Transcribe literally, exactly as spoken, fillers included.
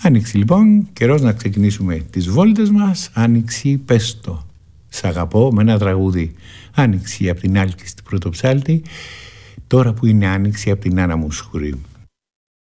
Άνοιξη λοιπόν, καιρός να ξεκινήσουμε τις βόλτες μας. Άνοιξη πες το, σ' αγαπώ, με ένα τραγούδι. Άνοιξη από την Άλκη στην Πρωτοψάλτη, τώρα που είναι άνοιξη από την Άννα Μουσχουρή.